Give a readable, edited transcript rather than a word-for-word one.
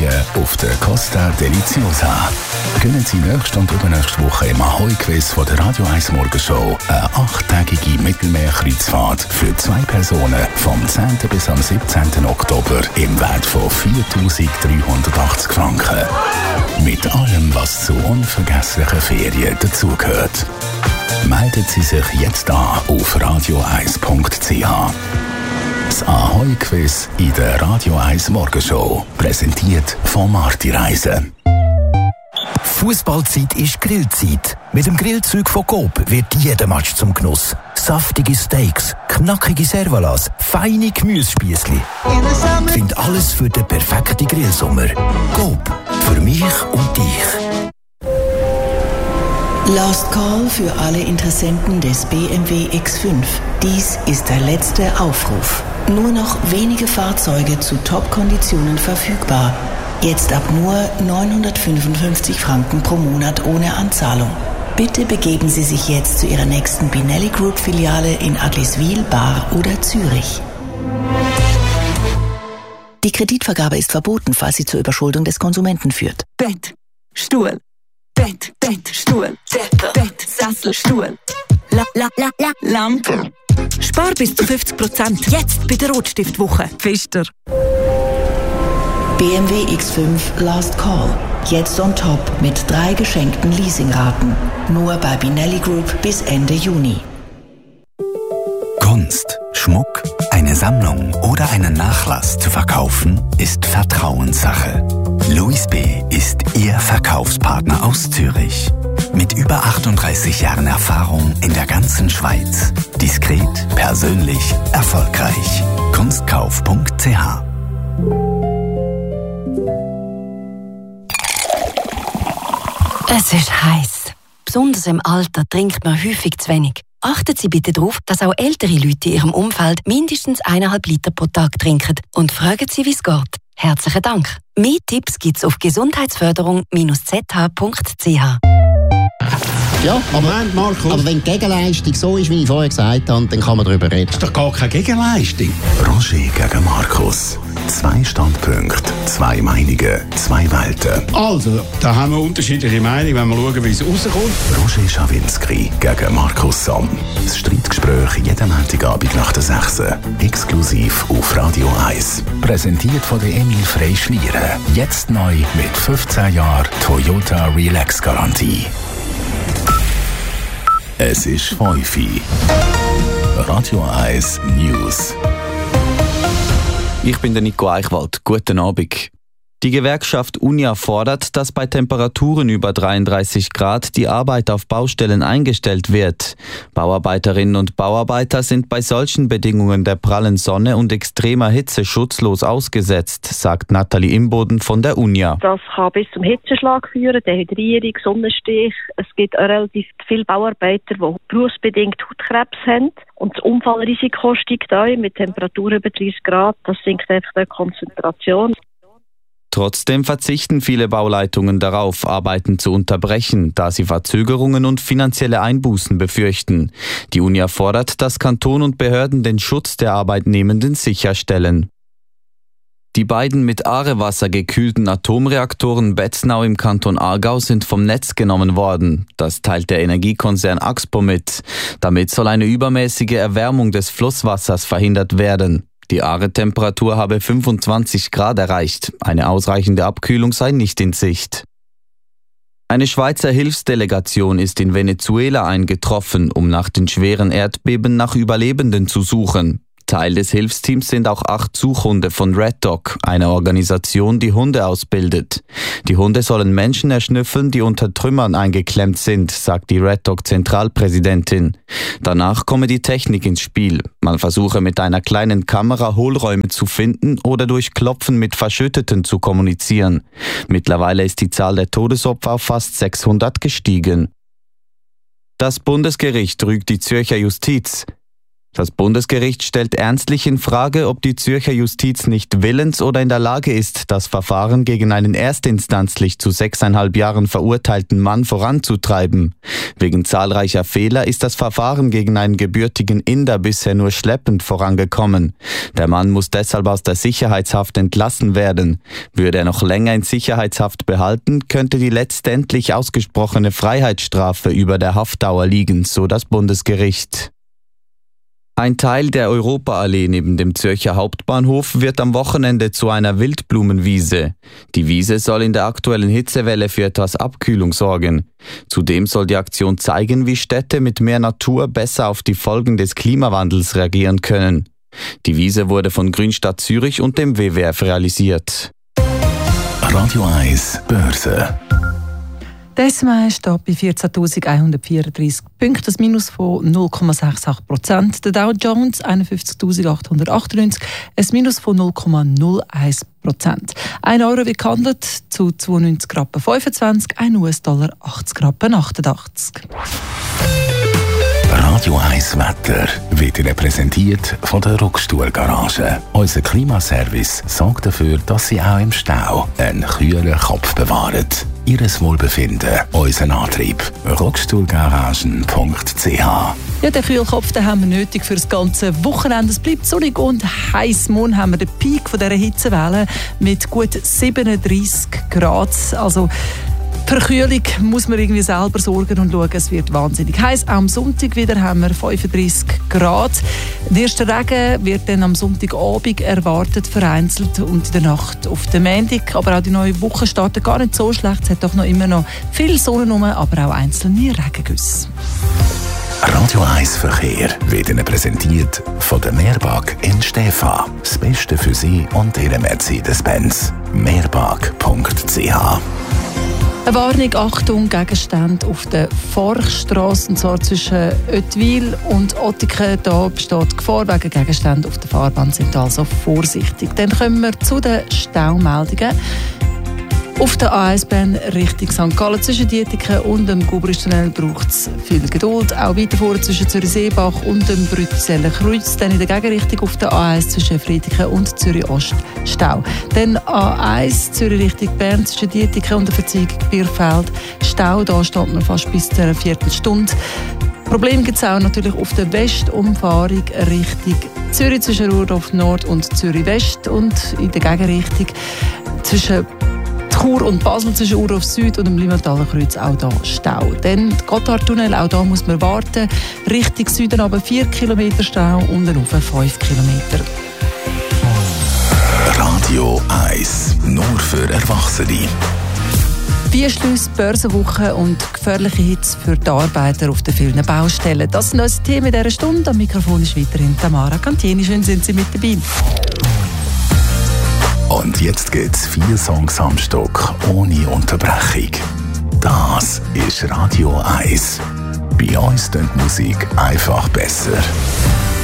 Ferien auf der Costa Deliciosa. Gönnen Sie nächste und übernächste Woche im Ahoi-Quiz von der Radio 1 Morgenshow eine 8-tägige Mittelmeerkreuzfahrt für 2 Personen vom 10. bis am 17. Oktober im Wert von 4'380 Franken. Mit allem, was zu unvergesslichen Ferien dazugehört. Melden Sie sich jetzt an auf radio1.ch. Das Ahoi-Quiz in der Radio 1 Morgenshow. Präsentiert von Marti Reisen. Fußballzeit ist Grillzeit. Mit dem Grillzeug von Coop wird jeder Match zum Genuss. Saftige Steaks, knackige Servalas, feine Gemüsespiessli. Find alles für den perfekten Grillsommer. Coop, für mich und dich. Last Call für alle Interessenten des BMW X5. Dies ist der letzte Aufruf. Nur noch wenige Fahrzeuge zu Top-Konditionen verfügbar. Jetzt ab nur 955 Franken pro Monat ohne Anzahlung. Bitte begeben Sie sich jetzt zu Ihrer nächsten Binelli Group Filiale in Agliswil, Bar oder Zürich. Die Kreditvergabe ist verboten, falls sie zur Überschuldung des Konsumenten führt. Bett, Stuhl, Bett, Stuhl, Bett, Sessel, Stuhl, Lampe. Spar bis zu 50%. Jetzt bei der Rotstiftwoche. Pfister. BMW X5 Last Call. Jetzt on top mit 3 geschenkten Leasingraten. Nur bei Binelli Group bis Ende Juni. Kunst, Schmuck, eine Sammlung oder einen Nachlass zu verkaufen, ist Vertrauenssache. Louis B. ist Ihr Verkaufspartner aus Zürich. Mit über 38 Jahren Erfahrung in der ganzen Schweiz. Diskret, persönlich, erfolgreich. Kunstkauf.ch. Es ist heiß. Besonders im Alter trinkt man häufig zu wenig. Achten Sie bitte darauf, dass auch ältere Leute in Ihrem Umfeld mindestens 1,5 Liter pro Tag trinken und fragen Sie, wie es geht. Herzlichen Dank. Mehr Tipps gibt's auf gesundheitsförderung-zh.ch. Ja, aber wenn die Gegenleistung so ist, wie ich vorher gesagt habe, dann kann man darüber reden. Das ist doch gar keine Gegenleistung. Roger gegen Markus. 2 Standpunkte, 2 Meinungen, 2 Welten. Also, da haben wir unterschiedliche Meinungen, wenn wir schauen, wie es rauskommt. Roger Schawinski gegen Markus Somm. Das Streitgespräch jeden Montagabend nach der 6. Exklusiv auf Radio 1. Präsentiert von der Emil Frey Schlieren. Jetzt neu mit 15 Jahren Toyota Relax Garantie. Es ist 5 Uhr. Radio 1 News. Ich bin der Nico Eichwald. Guten Abend. Die Gewerkschaft Unia fordert, dass bei Temperaturen über 33 Grad die Arbeit auf Baustellen eingestellt wird. Bauarbeiterinnen und Bauarbeiter sind bei solchen Bedingungen der prallen Sonne und extremer Hitze schutzlos ausgesetzt, sagt Nathalie Imboden von der Unia. Das kann bis zum Hitzeschlag führen, Dehydrierung, Sonnenstich. Es gibt auch relativ viele Bauarbeiter, die berufsbedingt Hautkrebs haben. Und das Unfallrisiko steigt auch mit Temperaturen über 30 Grad. Das sinkt einfach die Konzentration. Trotzdem verzichten viele Bauleitungen darauf, Arbeiten zu unterbrechen, da sie Verzögerungen und finanzielle Einbußen befürchten. Die Unia fordert, dass Kanton und Behörden den Schutz der Arbeitnehmenden sicherstellen. Die beiden mit Aarewasser gekühlten Atomreaktoren Betznau im Kanton Aargau sind vom Netz genommen worden. Das teilt der Energiekonzern Axpo mit. Damit soll eine übermäßige Erwärmung des Flusswassers verhindert werden. Die Aare-Temperatur habe 25 Grad erreicht. Eine ausreichende Abkühlung sei nicht in Sicht. Eine Schweizer Hilfsdelegation ist in Venezuela eingetroffen, um nach den schweren Erdbeben nach Überlebenden zu suchen. Teil des Hilfsteams sind auch 8 Suchhunde von Red Dog, einer Organisation, die Hunde ausbildet. Die Hunde sollen Menschen erschnüffeln, die unter Trümmern eingeklemmt sind, sagt die Red Dog Zentralpräsidentin. Danach komme die Technik ins Spiel. Man versuche mit einer kleinen Kamera Hohlräume zu finden oder durch Klopfen mit Verschütteten zu kommunizieren. Mittlerweile ist die Zahl der Todesopfer auf fast 600 gestiegen. Das Bundesgericht rügt die Zürcher Justiz. Das Bundesgericht stellt ernstlich in Frage, ob die Zürcher Justiz nicht willens oder in der Lage ist, das Verfahren gegen einen erstinstanzlich zu 6,5 Jahren verurteilten Mann voranzutreiben. Wegen zahlreicher Fehler ist das Verfahren gegen einen gebürtigen Inder bisher nur schleppend vorangekommen. Der Mann muss deshalb aus der Sicherheitshaft entlassen werden. Würde er noch länger in Sicherheitshaft behalten, könnte die letztendlich ausgesprochene Freiheitsstrafe über der Haftdauer liegen, so das Bundesgericht. Ein Teil der Europaallee neben dem Zürcher Hauptbahnhof wird am Wochenende zu einer Wildblumenwiese. Die Wiese soll in der aktuellen Hitzewelle für etwas Abkühlung sorgen. Zudem soll die Aktion zeigen, wie Städte mit mehr Natur besser auf die Folgen des Klimawandels reagieren können. Die Wiese wurde von Grünstadt Zürich und dem WWF realisiert. Radio 1 Börse. Der SMA steht bei 14.134 Punkten, das Minus von 0,68%. Der Dow Jones 51.898, ein Minus von 0,01%. 1 Euro wird gehandelt zu 92,25 Rappen, 1 US-Dollar 80,88 Rappen. Radio 1 Wetter wird Ihnen präsentiert von der Rockstuhl-Garage. Unser Klimaservice sorgt dafür, dass Sie auch im Stau einen kühlen Kopf bewahren. Ihres Wohlbefinden, unseren Antrieb. Rockstuhlgaragen.ch. Ja, den Kühlkopf den haben wir nötig für das ganze Wochenende. Es bleibt sonnig und heiß. Morgen haben wir den Peak von dieser Hitzewelle mit gut 37 Grad. Also für Kühlung muss man irgendwie selber sorgen und schauen, es wird wahnsinnig heiß. Auch am Sonntag wieder haben wir 35 Grad. Der erste Regen wird dann am Sonntagabend erwartet, vereinzelt und in der Nacht auf den Montag. Aber auch die neue Woche startet gar nicht so schlecht. Es hat doch noch immer noch viel Sonne rum, aber auch einzelne Regengüsse. Radio 1 Verkehr wird Ihnen präsentiert von der Meerbag in Stäfa. Das Beste für Sie und Ihre Mercedes-Benz. Meerbag.ch. Eine Warnung, Achtung, Gegenstände auf der Forchstrasse, und zwar zwischen Oetwil und Ottiken. Da besteht Gefahr wegen Gegenständen auf der Fahrbahn, sind also vorsichtig. Dann kommen wir zu den Staumeldungen. Auf der A1-Bahn Richtung St. Gallen zwischen Dietiken und dem Gubristunnel braucht es viel Geduld. Auch weiter vor zwischen Zürich-Seebach und dem Brützeler Kreuz. Dann in der Gegenrichtung auf der A1 zwischen Friediken und Zürich-Ost Stau. Dann A1 Zürich Richtung Bern zwischen Dietiken und der Verziehung Bierfeld Stau. Da steht man fast bis zu einer Viertelstunde. Problem gibt es auch natürlich auf der Westumfahrung Richtung Zürich zwischen Ruhdorf Nord und Zürich West und in der Gegenrichtung zwischen Chur und Basel zwischen Urauf Süd und dem Limmertaler Kreuz auch da Stau. Dann Gotthardtunnel, auch da muss man warten. Richtung Süden aber 4 Kilometer Stau und dann auf 5 Kilometer. Radio 1, nur für Erwachsene. Bierschluss, Börsenwoche und gefährliche Hitze für die Arbeiter auf den vielen Baustellen. Das sind unsere Themen in dieser Stunde. Am Mikrofon ist weiterhin Tamara Cantieni. Schön sind Sie mit dabei. Und jetzt gibt's 4 Songs am Stück, ohne Unterbrechung. Das ist Radio 1. Bei uns klingt Musik einfach besser.